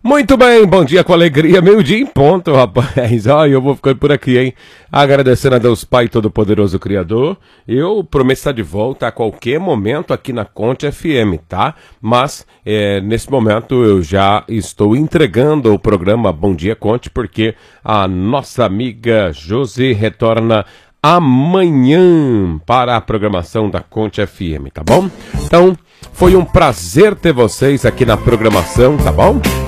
Muito bem, bom dia com alegria, meio-dia em ponto, rapaz. Ó, eu vou ficando por aqui, hein? Agradecendo a Deus Pai Todo-Poderoso Criador. Eu prometo estar de volta a qualquer momento aqui na Conte FM, tá? Mas, nesse momento, eu já estou entregando o programa Bom Dia Conte, porque a nossa amiga Josi retorna amanhã para a programação da Conte FM, tá bom? Então, foi um prazer ter vocês aqui na programação, tá bom?